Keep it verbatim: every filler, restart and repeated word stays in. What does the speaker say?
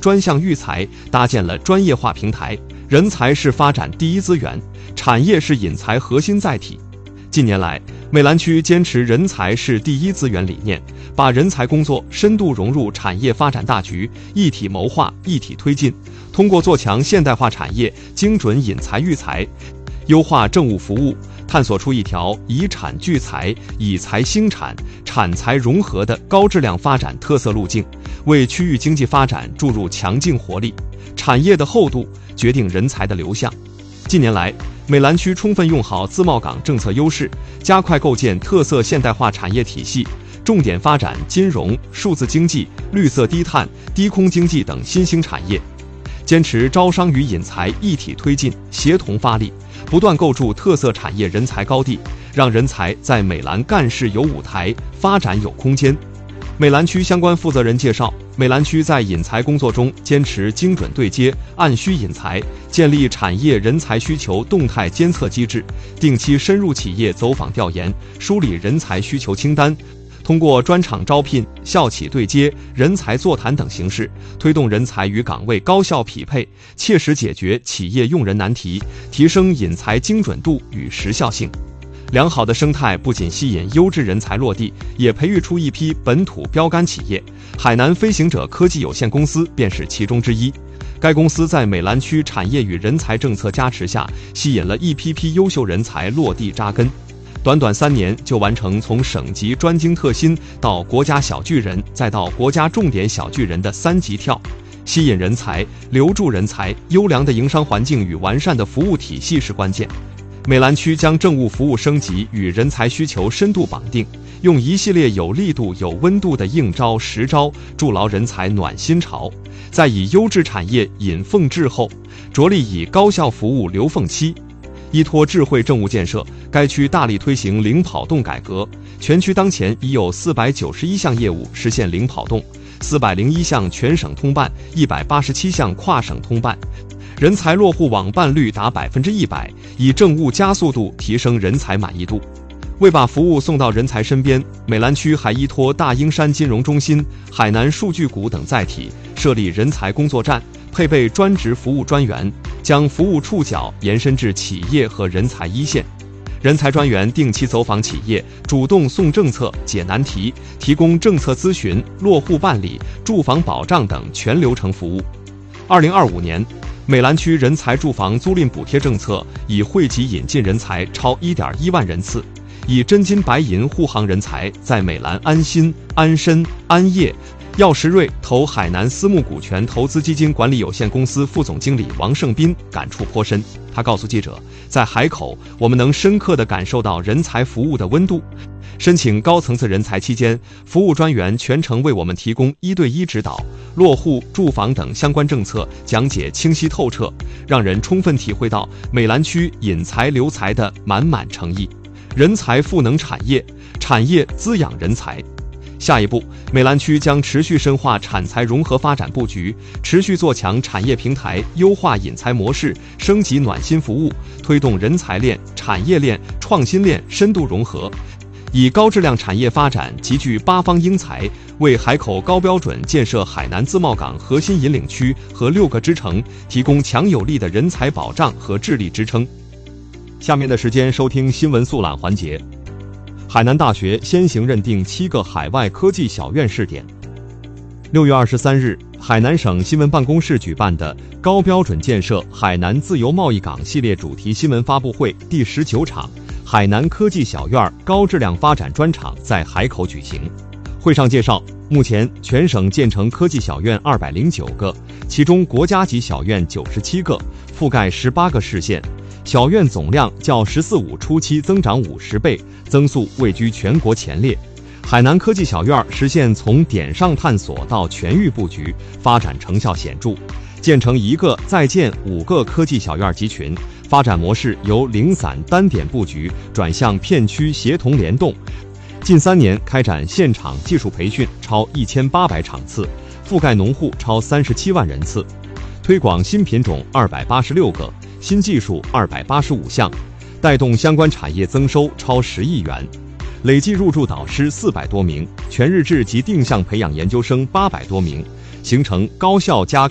专项育才，搭建了专业化平台。人才是发展第一资源，产业是引才核心载体。近年来，美兰区坚持人才是第一资源理念，把人才工作深度融入产业发展大局，一体谋划、一体推进。通过做强现代化产业，精准引才育才，优化政务服务，探索出一条以产聚才、以才兴产、产才融合的高质量发展特色路径，为区域经济发展注入强劲活力。产业的厚度决定人才的流向。近年来，美兰区充分用好自贸港政策优势，加快构建特色现代化产业体系，重点发展金融、数字经济、绿色低碳、低空经济等新兴产业，坚持招商与引才一体推进，协同发力，不断构筑特色产业人才高地，让人才在美兰干事有舞台，发展有空间。美兰区相关负责人介绍，美兰区在引才工作中坚持精准对接、按需引才，建立产业人才需求动态监测机制，定期深入企业走访调研，梳理人才需求清单，通过专场招聘、校企对接、人才座谈等形式，推动人才与岗位高效匹配，切实解决企业用人难题，提升引才精准度与时效性。良好的生态不仅吸引优质人才落地，也培育出一批本土标杆企业。海南飞行者科技有限公司便是其中之一。该公司在美兰区产业与人才政策加持下，吸引了一批批优秀人才落地扎根。短短三年就完成从省级专精特新到国家小巨人，再到国家重点小巨人的三级跳。吸引人才、留住人才，优良的营商环境与完善的服务体系是关键。美兰区将政务服务升级与人才需求深度绑定，用一系列有力度、有温度的应招实招，筑牢人才暖心潮，再以优质产业引凤滞后，着力以高效服务留凤期。依托智慧政务建设，该区大力推行零跑动改革，全区当前已有四百九十一项业务实现零跑动，四百零一项全省通办，一百八十七项跨省通办。人才落户网办率达百分之一百，以政务加速度提升人才满意度。为把服务送到人才身边，美兰区还依托大英山金融中心、海南数据谷等载体，设立人才工作站，配备专职服务专员，将服务触角延伸至企业和人才一线。人才专员定期走访企业，主动送政策、解难题，提供政策咨询、落户办理、住房保障等全流程服务。二零二五年，美兰区人才住房租赁补贴政策已惠及引进人才超 一点一万人次，以真金白银护航人才，在美兰安心、安身、安业。耀实瑞投海南私募股权投资基金管理有限公司副总经理王胜斌感触颇深。他告诉记者，在海口，我们能深刻地感受到人才服务的温度。申请高层次人才期间，服务专员全程为我们提供一对一指导，落户、住房等相关政策讲解清晰透彻，让人充分体会到美兰区引才留才的满满诚意。人才赋能产业，产业滋养人才。下一步，美兰区将持续深化产才融合发展布局，持续做强产业平台，优化引才模式，升级暖心服务，推动人才链、产业链、创新链深度融合，以高质量产业发展集聚八方英才，为海口高标准建设海南自贸港核心引领区和六个支城提供强有力的人才保障和智力支撑。下面的时间收听新闻速览环节。海南大学先行认定七个海外科技小院试点。六月二十三日，海南省新闻办公室举办的高标准建设海南自由贸易港系列主题新闻发布会第十九场海南科技小院高质量发展专场在海口举行。会上介绍，目前全省建成科技小院二百零九个，其中国家级小院九十七个，覆盖十八个市县。小院总量较“十四五”初期增长五十倍，增速位居全国前列。海南科技小院实现从点上探索到全域布局，发展成效显著。建成一个再建五个科技小院集群，发展模式由零散单点布局转向片区协同联动。近三年开展现场技术培训超一千八百场次，覆盖农户超三十七万人次，推广新品种二百八十六个。新技术二百八十五项，带动相关产业增收超十亿元，累计入驻导师四百多名，全日制及定向培养研究生八百多名，形成高校加